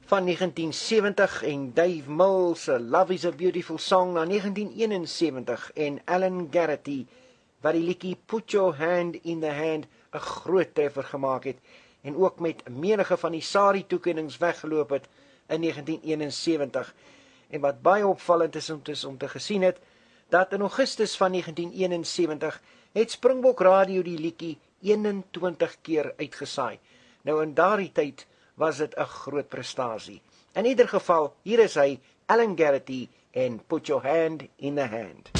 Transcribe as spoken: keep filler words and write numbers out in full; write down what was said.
van negentien seventig en Dave Mills se Love is a Beautiful Song na negentien eenenseventig en Alan Garrity wat die liedjie Put Your Hand in the Hand 'n groot treffer gemaak het en ook met menige van die SARI toekennings weggeloop het in negentien eenenseventig. En wat baie opvallend is om te, om te gesien het, dat in Augustus van negentien eenenseventig het Springbok Radio die liedjie eenentwintig keer uitgesaai. Nou in daardie tyd was dit 'n groot prestasie. In ieder geval, hier is hy, Alan Garrity en Put Your Hand in the Hand.